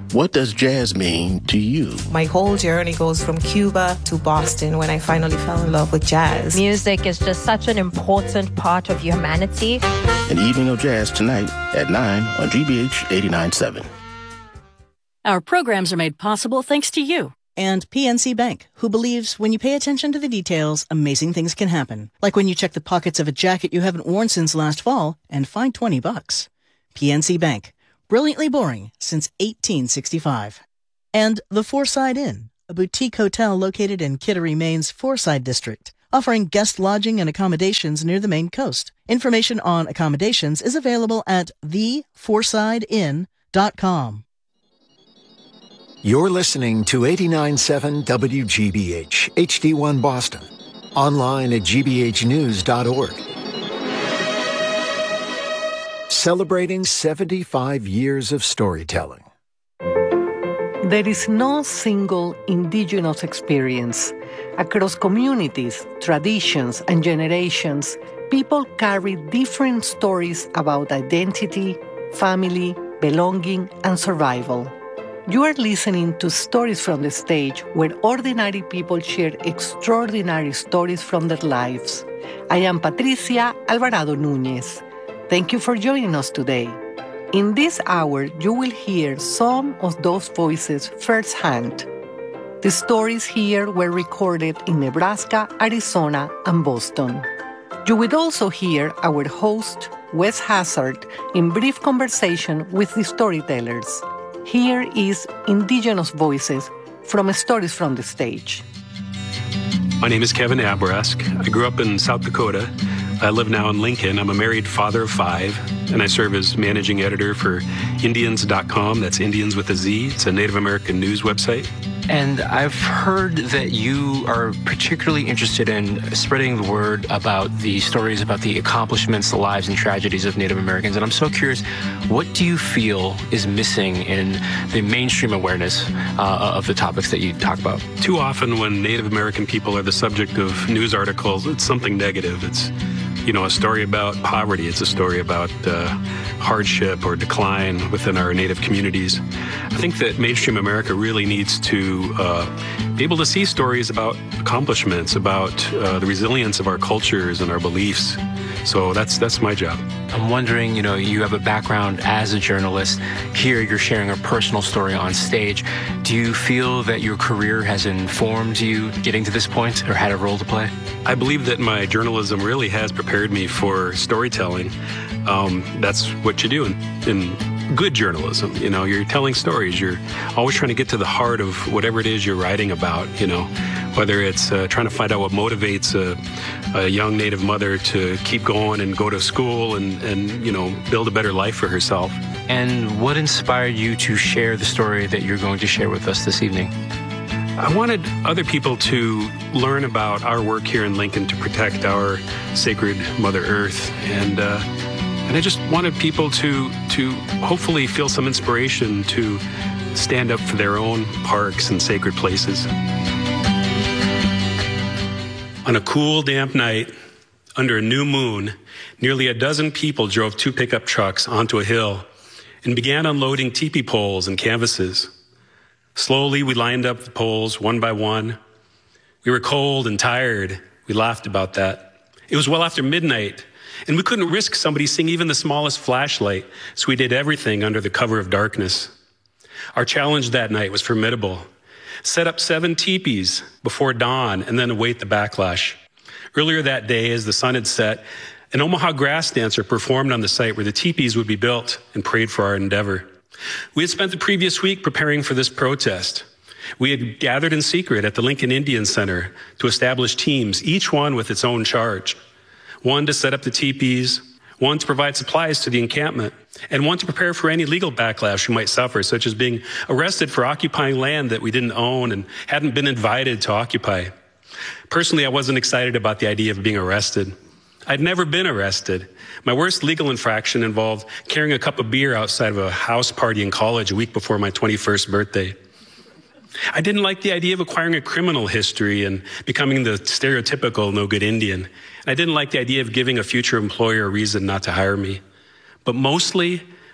What does jazz mean to you? My whole journey goes from Cuba to Boston when I finally fell in love with jazz. Music is just such an important part of humanity. An evening of jazz tonight at 9 on GBH 89.7. Our programs are made possible thanks to you. And PNC Bank, who believes when you pay attention to the details, amazing things can happen. Like when you check the pockets of a jacket you haven't worn since last fall and find $20. PNC Bank. Brilliantly boring since 1865. And the Fourside Inn, a boutique hotel located in Kittery, Maine's Fourside district, offering guest lodging and accommodations near the Maine coast. Information on accommodations is available at thefoursideinn.com. You're listening to 89.7 WGBH, HD1 Boston. Online at gbhnews.org. Celebrating 75 years of storytelling. There is no single indigenous experience. Across communities, traditions, and generations, people carry different stories about identity, family, belonging, and survival. You are listening to Stories from the Stage, where ordinary people share extraordinary stories from their lives. I am Patricia Alvarado Núñez. Thank you for joining us today. In this hour, you will hear some of those voices firsthand. The stories here were recorded in Nebraska, Arizona, and Boston. You will also hear our host, Wes Hazard, in brief conversation with the storytellers. Here is Indigenous Voices from Stories from the Stage. My name is Kevin Abrask. I grew up in South Dakota. I live now in Lincoln. I'm a married father of 5, and I serve as managing editor for Indians.com. That's Indians with a Z. It's a Native American news website. And I've heard that you are particularly interested in spreading the word about the stories about the accomplishments, the lives, and tragedies of Native Americans. And I'm so curious, what do you feel is missing in the mainstream awareness of the topics that you talk about? Too often when Native American people are the subject of news articles, it's something negative. It's a story about poverty. It's a story about hardship or decline within our Native communities. I think that mainstream America really needs to be able to see stories about accomplishments, about the resilience of our cultures and our beliefs. So that's my job. I'm wondering, you have a background as a journalist. Here you're sharing a personal story on stage. Do you feel that your career has informed you getting to this point or had a role to play? I believe that my journalism really has prepared me for storytelling. That's what you do in good journalism. You're telling stories. You're always trying to get to the heart of whatever it is you're writing about, whether it's trying to find out what motivates a young Native mother to keep going and go to school and build a better life for herself. And what inspired you to share the story that you're going to share with us this evening? I wanted other people to learn about our work here in Lincoln to protect our sacred Mother Earth. And I just wanted people to hopefully feel some inspiration to stand up for their own parks and sacred places. On a cool, damp night, under a new moon, nearly a dozen people drove 2 pickup trucks onto a hill and began unloading teepee poles and canvases. Slowly, we lined up the poles one by one. We were cold and tired. We laughed about that. It was well after midnight, and we couldn't risk somebody seeing even the smallest flashlight, so we did everything under the cover of darkness. Our challenge that night was formidable. Set up 7 teepees before dawn and then await the backlash. Earlier that day, as the sun had set, an Omaha grass dancer performed on the site where the teepees would be built and prayed for our endeavor. We had spent the previous week preparing for this protest. We had gathered in secret at the Lincoln Indian Center to establish teams, each one with its own charge. One to set up the teepees, one to provide supplies to the encampment, and one to prepare for any legal backlash we might suffer, such as being arrested for occupying land that we didn't own and hadn't been invited to occupy. Personally, I wasn't excited about the idea of being arrested. I'd never been arrested. My worst legal infraction involved carrying a cup of beer outside of a house party in college a week before my 21st birthday. I didn't like the idea of acquiring a criminal history and becoming the stereotypical no-good Indian. And I didn't like the idea of giving a future employer a reason not to hire me. But mostly,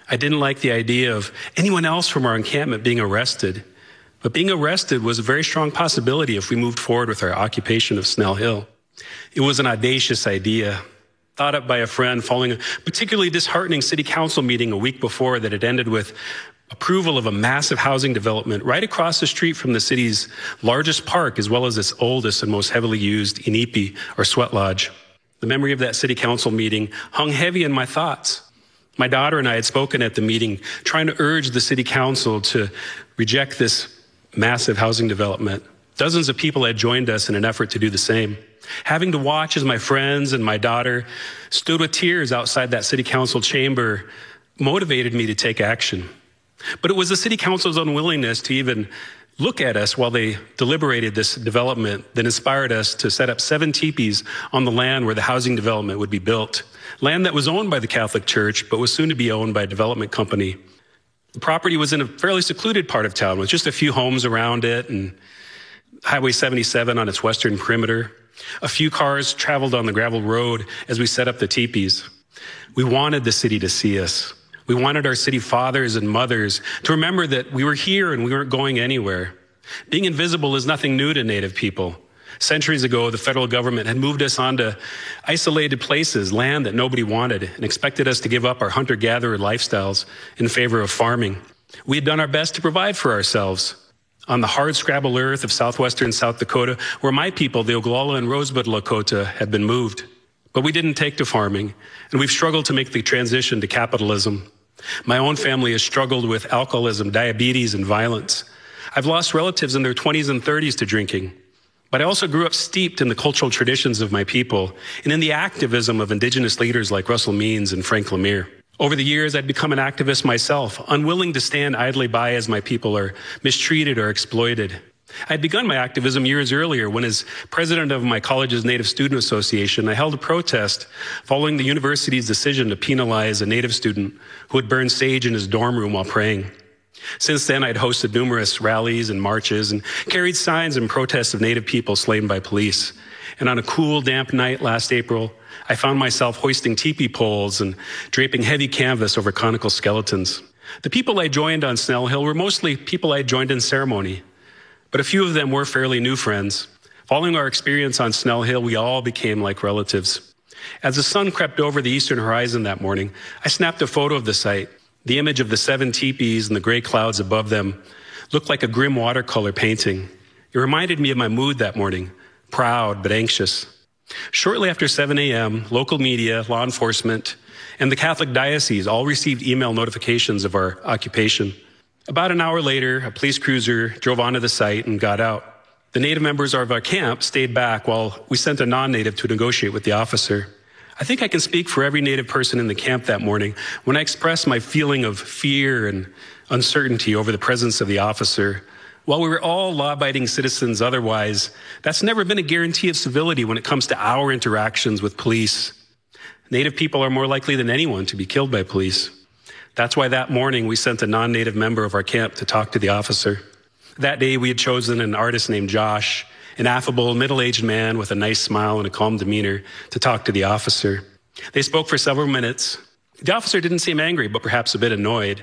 I didn't like the idea of anyone else from our encampment being arrested. But being arrested was a very strong possibility if we moved forward with our occupation of Snell Hill. It was an audacious idea, thought up by a friend following a particularly disheartening city council meeting a week before that had ended with approval of a massive housing development right across the street from the city's largest park, as well as its oldest and most heavily used Inipi, or sweat lodge. The memory of that city council meeting hung heavy in my thoughts. My daughter and I had spoken at the meeting, trying to urge the city council to reject this massive housing development. Dozens of people had joined us in an effort to do the same. Having to watch as my friends and my daughter stood with tears outside that city council chamber motivated me to take action. But it was the city council's unwillingness to even look at us while they deliberated this development that inspired us to set up 7 teepees on the land where the housing development would be built. Land that was owned by the Catholic Church, but was soon to be owned by a development company. The property was in a fairly secluded part of town with just a few homes around it and Highway 77 on its western perimeter. A few cars traveled on the gravel road as we set up the teepees. We wanted the city to see us. We wanted our city fathers and mothers to remember that we were here and we weren't going anywhere. Being invisible is nothing new to Native people. Centuries ago, the federal government had moved us onto isolated places, land that nobody wanted, and expected us to give up our hunter-gatherer lifestyles in favor of farming. We had done our best to provide for ourselves on the hard-scrabble earth of southwestern South Dakota, where my people, the Oglala and Rosebud Lakota, had been moved. But we didn't take to farming, and we've struggled to make the transition to capitalism. My own family has struggled with alcoholism, diabetes, and violence. I've lost relatives in their 20s and 30s to drinking. But I also grew up steeped in the cultural traditions of my people and in the activism of indigenous leaders like Russell Means and Frank Lemire. Over the years, I'd become an activist myself, unwilling to stand idly by as my people are mistreated or exploited. I'd begun my activism years earlier when, as president of my college's Native Student Association, I held a protest following the university's decision to penalize a Native student who had burned sage in his dorm room while praying. Since then, I'd hosted numerous rallies and marches and carried signs in protest of Native people slain by police. And on a cool, damp night last April, I found myself hoisting teepee poles and draping heavy canvas over conical skeletons. The people I joined on Snell Hill were mostly people I joined in ceremony, but a few of them were fairly new friends. Following our experience on Snell Hill, we all became like relatives. As the sun crept over the eastern horizon that morning, I snapped a photo of the site. The image of the 7 teepees and the gray clouds above them looked like a grim watercolor painting. It reminded me of my mood that morning, proud but anxious. Shortly after 7 a.m., local media, law enforcement, and the Catholic diocese all received email notifications of our occupation. About an hour later, a police cruiser drove onto the site and got out. The Native members of our camp stayed back while we sent a non-Native to negotiate with the officer. I think I can speak for every Native person in the camp that morning when I expressed my feeling of fear and uncertainty over the presence of the officer. While we were all law-abiding citizens otherwise, that's never been a guarantee of civility when it comes to our interactions with police. Native people are more likely than anyone to be killed by police. That's why that morning we sent a non-Native member of our camp to talk to the officer. That day we had chosen an artist named Josh, an affable, middle-aged man with a nice smile and a calm demeanor, to talk to the officer. They spoke for several minutes. The officer didn't seem angry, but perhaps a bit annoyed.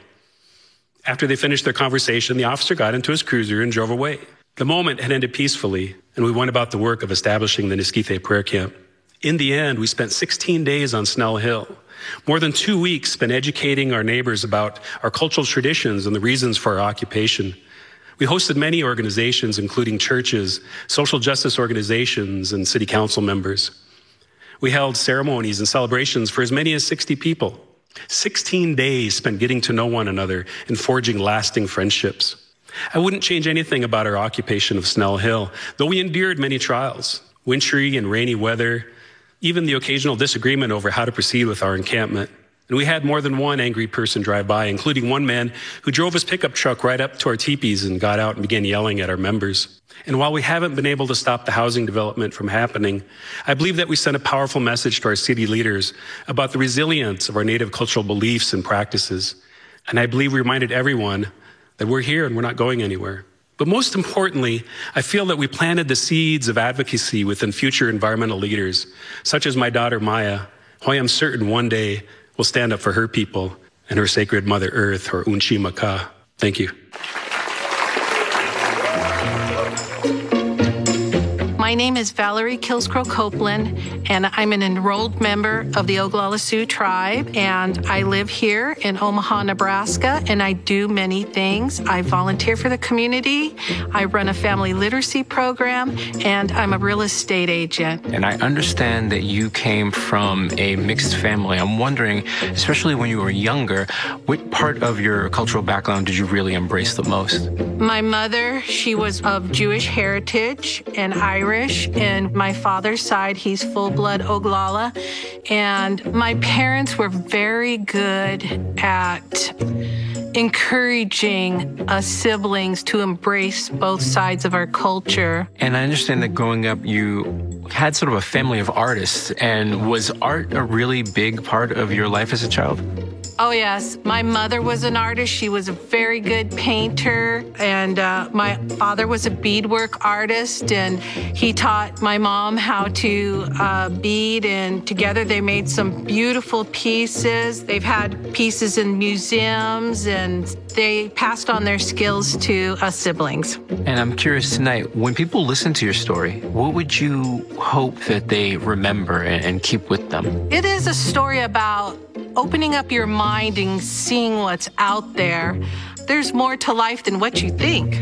After they finished their conversation, the officer got into his cruiser and drove away. The moment had ended peacefully, and we went about the work of establishing the Nisquite prayer camp. In the end, we spent 16 days on Snell Hill. More than 2 weeks spent educating our neighbors about our cultural traditions and the reasons for our occupation. We hosted many organizations, including churches, social justice organizations, and city council members. We held ceremonies and celebrations for as many as 60 people. 16 days spent getting to know one another and forging lasting friendships. I wouldn't change anything about our occupation of Snell Hill, though we endured many trials, wintry and rainy weather, even the occasional disagreement over how to proceed with our encampment. And we had more than one angry person drive by, including one man who drove his pickup truck right up to our teepees and got out and began yelling at our members. And while we haven't been able to stop the housing development from happening, I believe that we sent a powerful message to our city leaders about the resilience of our Native cultural beliefs and practices. And I believe we reminded everyone that we're here and we're not going anywhere. But most importantly, I feel that we planted the seeds of advocacy within future environmental leaders, such as my daughter Maya, who I am certain one day will stand up for her people and her sacred Mother Earth, or Unchi Maka. Thank you. My name is Valerie Kilscrow Copeland, and I'm an enrolled member of the Oglala Sioux tribe, and I live here in Omaha, Nebraska, and I do many things. I volunteer for the community, I run a family literacy program, and I'm a real estate agent. And I understand that you came from a mixed family. I'm wondering, especially when you were younger, what part of your cultural background did you really embrace the most? My mother, she was of Jewish heritage and Irish. And my father's side, he's full-blood Oglala. And my parents were very good at encouraging us siblings to embrace both sides of our culture. And I understand that growing up, you had sort of a family of artists. And was art a really big part of your life as a child? Oh, yes. My mother was an artist. She was a very good painter. And my father was a beadwork artist. And he taught my mom how to bead. And together they made some beautiful pieces. They've had pieces in museums. And they passed on their skills to us siblings. And I'm curious tonight, when people listen to your story, what would you hope that they remember and keep with them? It is a story about opening up your mind and seeing what's out there. There's more to life than what you think.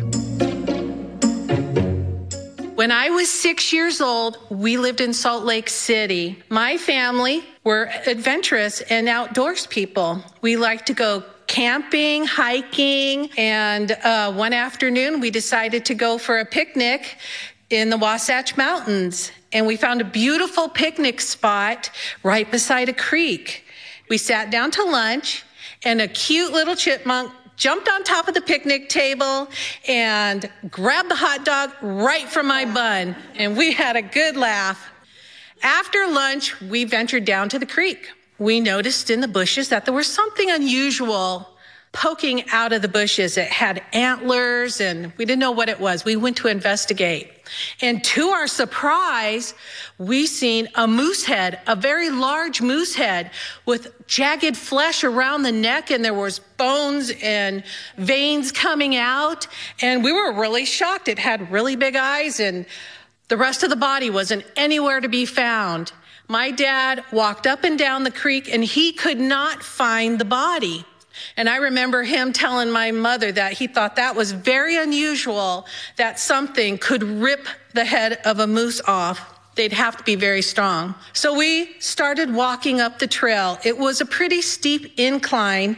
When I was 6 years old, we lived in Salt Lake City. My family were adventurous and outdoors people. We liked to go camping, hiking, and one afternoon we decided to go for a picnic in the Wasatch Mountains. And we found a beautiful picnic spot right beside a creek. We sat down to lunch, and a cute little chipmunk jumped on top of the picnic table and grabbed the hot dog right from my bun, and we had a good laugh. After lunch, we ventured down to the creek. We noticed in the bushes that there was something unusual poking out of the bushes. It had antlers, and we didn't know what it was. We went to investigate. And to our surprise, we seen a moose head, a very large moose head with jagged flesh around the neck, and there was bones and veins coming out. And we were really shocked. It had really big eyes, and the rest of the body wasn't anywhere to be found. My dad walked up and down the creek, and he could not find the body. And I remember him telling my mother that he thought that was very unusual, that something could rip the head of a moose off. They'd have to be very strong. So we started walking up the trail. It was a pretty steep incline.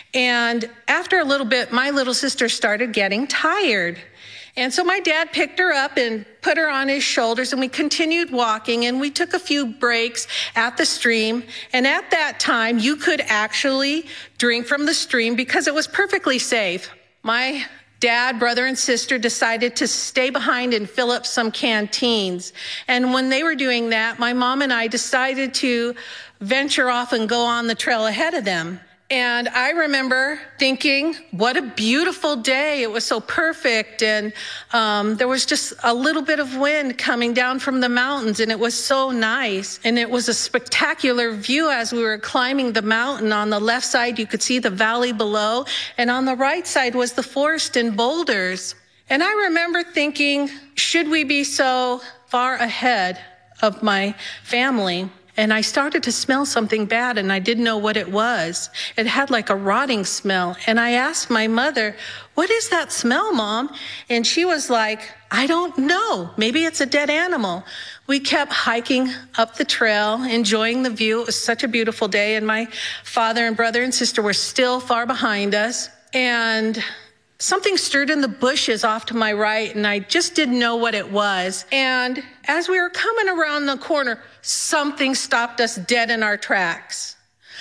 And after a little bit, my little sister started getting tired. And so my dad picked her up and put her on his shoulders, and we continued walking, and we took a few breaks at the stream. And at that time, you could actually drink from the stream because it was perfectly safe. My dad, brother, and sister decided to stay behind and fill up some canteens. And when they were doing that, my mom and I decided to venture off and go on the trail ahead of them. And I remember thinking, what a beautiful day. It was so perfect. And there was just a little bit of wind coming down from the mountains, and it was so nice. And it was a spectacular view as we were climbing the mountain. On the left side, you could see the valley below, and on the right side was the forest and boulders. And I remember thinking, should we be so far ahead of my family? And I started to smell something bad, and I didn't know what it was. It had like a rotting smell. And I asked my mother, what is that smell, Mom? And she was like, I don't know. Maybe it's a dead animal. We kept hiking up the trail, enjoying the view. It was such a beautiful day. And my father and brother and sister were still far behind us. And something stirred in the bushes off to my right, and I just didn't know what it was. And as we were coming around the corner, something stopped us dead in our tracks.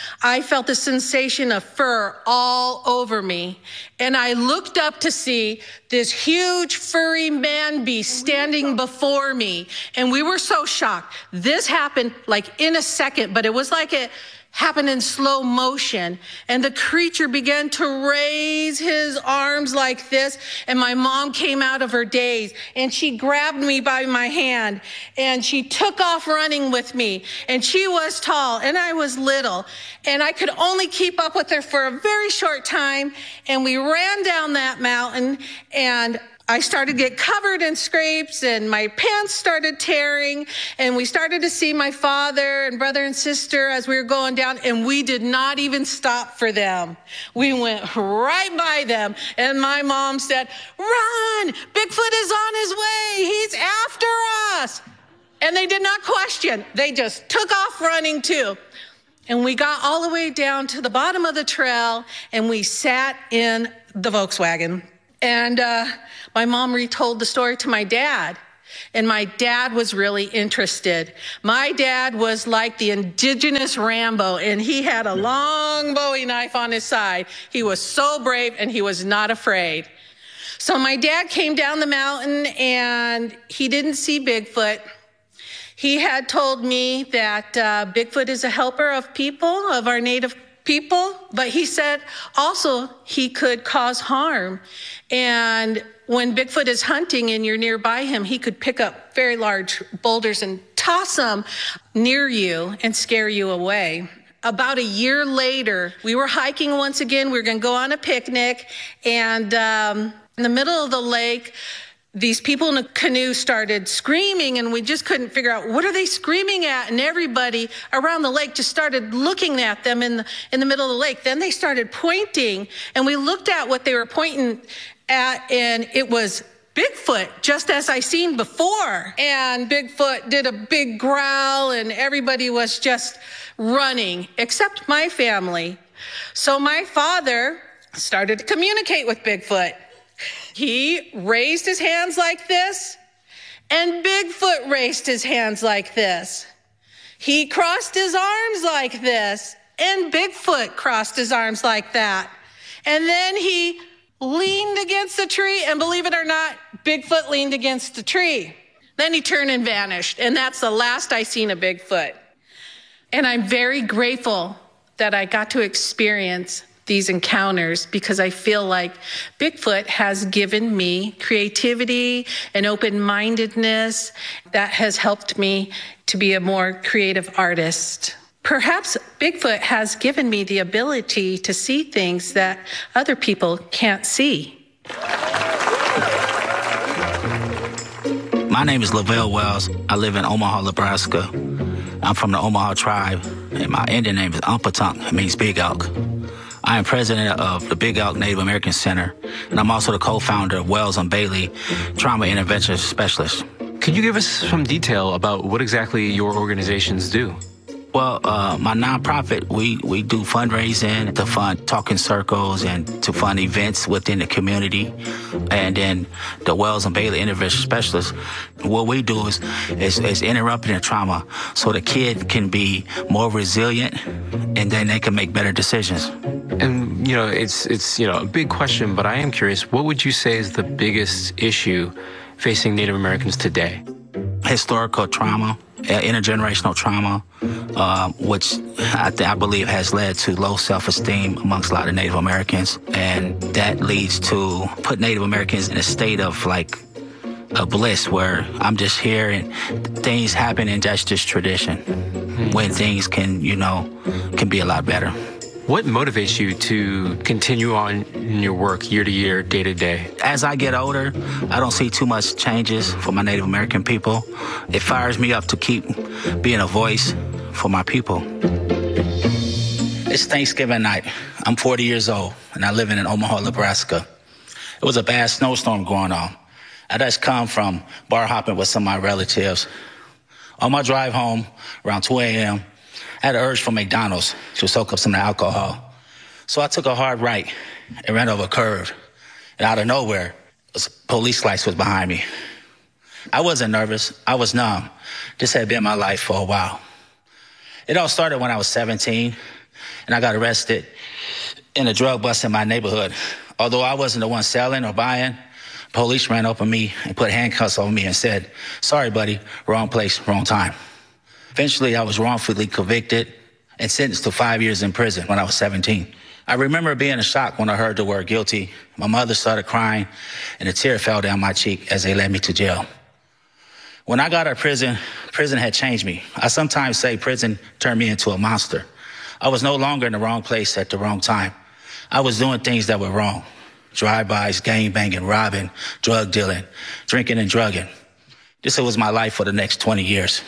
I felt a sensation of fur all over me, and I looked up to see this huge furry man beast standing before me, and we were so shocked. This happened like in a second, but it was like it happened in slow motion, and the creature began to raise his arms like this, and my mom came out of her daze, and she grabbed me by my hand, and she took off running with me, and she was tall, and I was little, and I could only keep up with her for a very short time, and we ran down that mountain, and I started to get covered in scrapes, and my pants started tearing, and we started to see my father and brother and sister as we were going down, and we did not even stop for them. We went right by them, and my mom said, "Run! Bigfoot is on his way! He's after us!" And they did not question. They just took off running too. And we got all the way down to the bottom of the trail, and we sat in the Volkswagen. And my mom retold the story to my dad, and my dad was really interested. My dad was like the indigenous Rambo, and he had a long Bowie knife on his side. He was so brave, and he was not afraid. So my dad came down the mountain, and he didn't see Bigfoot. He had told me that Bigfoot is a helper of people, of our native people, but he said also he could cause harm. And when Bigfoot is hunting and you're nearby him, he could pick up very large boulders and toss them near you and scare you away. About a year later, we were hiking once again. We were going to go on a picnic, and in the middle of the lake, these people in a canoe started screaming, and we just couldn't figure out what are they screaming at. And everybody around the lake just started looking at them in the middle of the lake. Then they started pointing, and we looked at what they were pointing at, and it was Bigfoot, just as I seen before. And Bigfoot did a big growl, and everybody was just running, except my family. So my father started to communicate with Bigfoot. He raised his hands like this, and Bigfoot raised his hands like this. He crossed his arms like this, and Bigfoot crossed his arms like that. And then he leaned against the tree, and believe it or not, Bigfoot leaned against the tree. Then he turned and vanished, and that's the last I seen of Bigfoot. And I'm very grateful that I got to experience these encounters, because I feel like Bigfoot has given me creativity and open-mindedness that has helped me to be a more creative artist. Perhaps Bigfoot has given me the ability to see things that other people can't see. My name is Lavelle Wells. I live in Omaha, Nebraska. I'm from the Omaha tribe, and my Indian name is Umpatunk. It means Big Elk. I am president of the Big Elk Native American Center, and I'm also the co-founder of Wells and Bailey Trauma Intervention Specialist. Could you give us some detail about what exactly your organizations do? Well, my nonprofit, we do fundraising to fund talking circles and to fund events within the community. And then the Wells and Bailey Intervention Specialists, what we do is interrupting the trauma so the kid can be more resilient, and then they can make better decisions. And, it's a big question, but I am curious, what would you say is the biggest issue facing Native Americans today? Historical trauma, intergenerational trauma, which I believe has led to low self-esteem amongst a lot of Native Americans. And that leads to put Native Americans in a state of a bliss where I'm just here and things happen and that's just tradition. When things can be a lot better. What motivates you to continue on in your work year to year, day to day? As I get older, I don't see too much changes for my Native American people. It fires me up to keep being a voice for my people. It's Thanksgiving night. I'm 40 years old, and I live in Omaha, Nebraska. It was a bad snowstorm going on. I just come from bar hopping with some of my relatives. On my drive home, around 2 a.m., I had an urge for McDonald's to soak up some of the alcohol. So I took a hard right and ran over a curve. And out of nowhere, a police lights was behind me. I wasn't nervous. I was numb. This had been my life for a while. It all started when I was 17, and I got arrested in a drug bust in my neighborhood. Although I wasn't the one selling or buying, police ran up on me and put handcuffs on me and said, "Sorry, buddy, wrong place, wrong time." Eventually, I was wrongfully convicted and sentenced to 5 years in prison when I was 17. I remember being in shock when I heard the word guilty. My mother started crying, and a tear fell down my cheek as they led me to jail. When I got out of prison, prison had changed me. I sometimes say prison turned me into a monster. I was no longer in the wrong place at the wrong time. I was doing things that were wrong. Drive-bys, gang banging, robbing, drug dealing, drinking and drugging. This was my life for the next 20 years.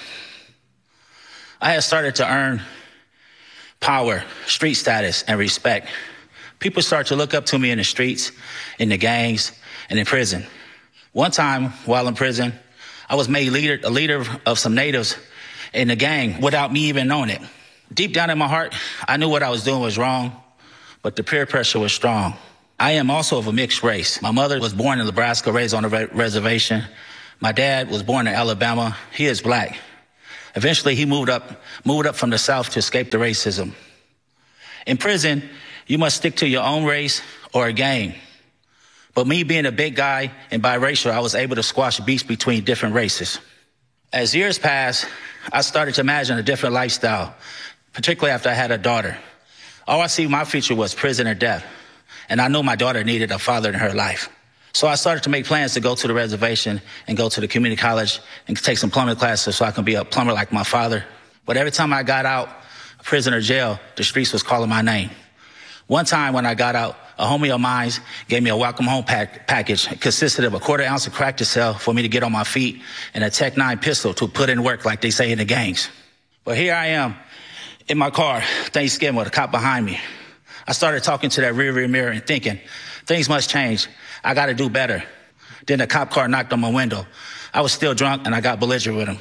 I had started to earn power, street status, and respect. People started to look up to me in the streets, in the gangs, and in prison. One time, while in prison, I was made a leader of some natives in the gang without me even knowing it. Deep down in my heart, I knew what I was doing was wrong, but the peer pressure was strong. I am also of a mixed race. My mother was born in Nebraska, raised on a reservation. My dad was born in Alabama. He is black. Eventually, he moved up from the South to escape the racism. In prison, you must stick to your own race or a gang. But me being a big guy and biracial, I was able to squash beefs between different races. As years passed, I started to imagine a different lifestyle, particularly after I had a daughter. All I see in my future was prison or death. And I knew my daughter needed a father in her life. So I started to make plans to go to the reservation and go to the community college and take some plumbing classes so I can be a plumber like my father. But every time I got out of prison or jail, the streets was calling my name. One time when I got out, a homie of mine gave me a welcome home package. It consisted of a 1/4 ounce of crack to sell for me to get on my feet and a Tech 9 pistol to put in work like they say in the gangs. But here I am in my car, Thanksgiving, with a cop behind me. I started talking to that rearview mirror and thinking, things must change. I got to do better. Then the cop car knocked on my window. I was still drunk and I got belligerent with him.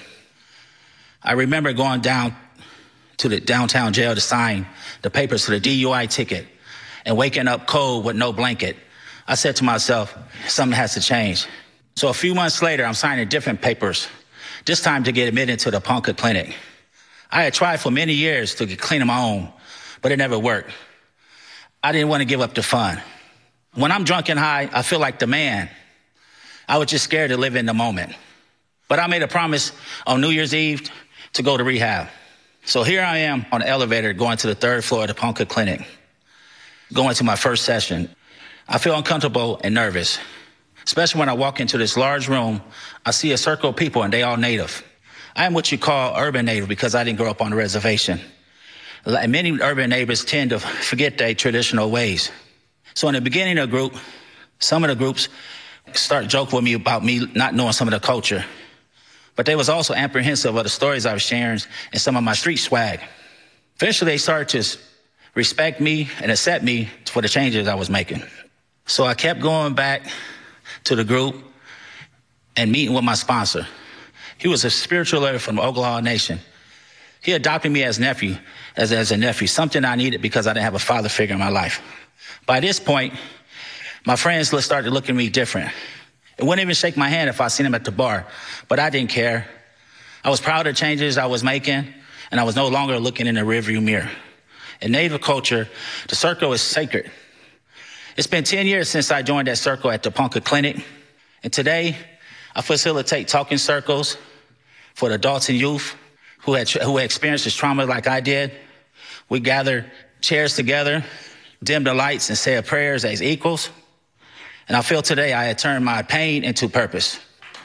I remember going down to the downtown jail to sign the papers for the DUI ticket and waking up cold with no blanket. I said to myself, something has to change. So a few months later, I'm signing different papers, this time to get admitted to the Ponca Clinic. I had tried for many years to get clean on my own, but it never worked. I didn't want to give up the fun. When I'm drunk and high, I feel like the man. I was just scared to live in the moment. But I made a promise on New Year's Eve to go to rehab. So here I am on the elevator going to the 3rd floor of the Ponca Clinic, going to my first session. I feel uncomfortable and nervous, especially when I walk into this large room. I see a circle of people and they all native. I am what you call urban native because I didn't grow up on the reservation. Many urban neighbors tend to forget their traditional ways. So in the beginning of the group, some of the groups start joking with me about me not knowing some of the culture. But they was also apprehensive of the stories I was sharing and some of my street swag. Eventually, they started to respect me and accept me for the changes I was making. So I kept going back to the group and meeting with my sponsor. He was a spiritual leader from the Oklahoma Nation. He adopted me as a nephew, something I needed because I didn't have a father figure in my life. By this point, my friends started looking at me different. It wouldn't even shake my hand if I seen them at the bar, but I didn't care. I was proud of the changes I was making, and I was no longer looking in the rearview mirror. In Native culture, the circle is sacred. It's been 10 years since I joined that circle at the Ponca Clinic, and today I facilitate talking circles for the adults and youth who had experienced this trauma like I did. We gather chairs together, dim the lights, and say our prayers as equals. And I feel today I had turned my pain into purpose.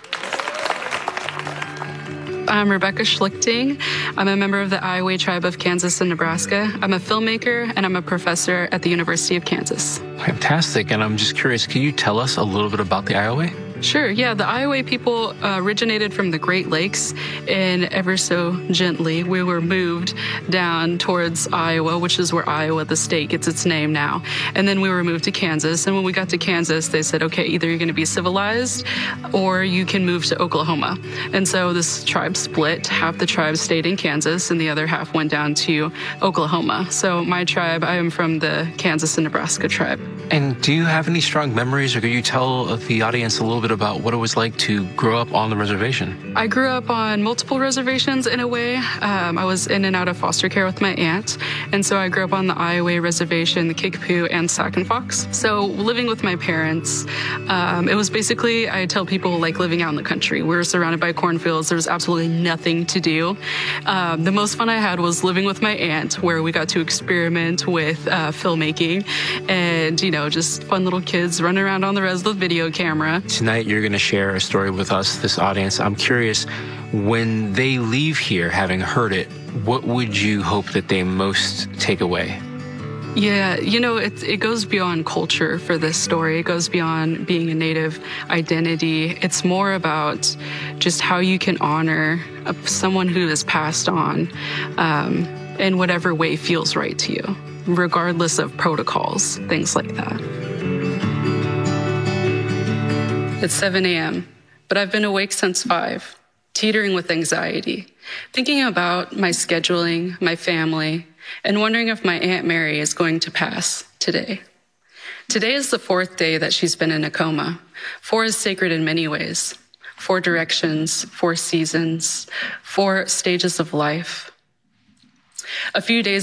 I'm Rebecca Schlichting. I'm a member of the Iowa Tribe of Kansas and Nebraska. I'm a filmmaker and I'm a professor at the University of Kansas. Fantastic. And I'm just curious, can you tell us a little bit about the Iowa? Sure, yeah. The Iowa people originated from the Great Lakes, and ever so gently we were moved down towards Iowa, which is where Iowa, the state, gets its name now. And then we were moved to Kansas, and when we got to Kansas, they said, okay, either you're going to be civilized or you can move to Oklahoma. And so this tribe split. Half the tribe stayed in Kansas, and the other half went down to Oklahoma. So my tribe, I am from the Kansas and Nebraska tribe. And do you have any strong memories, or could you tell the audience a little bit about what it was like to grow up on the reservation? I grew up on multiple reservations in a way. I was in and out of foster care with my aunt, and so I grew up on the Iowa Reservation, the Kickapoo, and Sac and Fox. So living with my parents, it was basically, I tell people, like living out in the country. We were surrounded by cornfields. There was absolutely nothing to do. The most fun I had was living with my aunt, where we got to experiment with filmmaking and, just fun little kids running around on the res with a video camera. Tonight, you're going to share a story with us, this audience. I'm curious, when they leave here, having heard it, what would you hope that they most take away? Yeah, it goes beyond culture for this story. It goes beyond being a Native identity. It's more about just how you can honor someone who has passed on in whatever way feels right to you, regardless of protocols, things like that. It's 7 a.m., but I've been awake since 5, teetering with anxiety, thinking about my scheduling, my family, and wondering if my Aunt Mary is going to pass today. Today is the 4th day that she's been in a coma. 4 is sacred in many ways. 4 directions, 4 seasons, 4 stages of life. A few days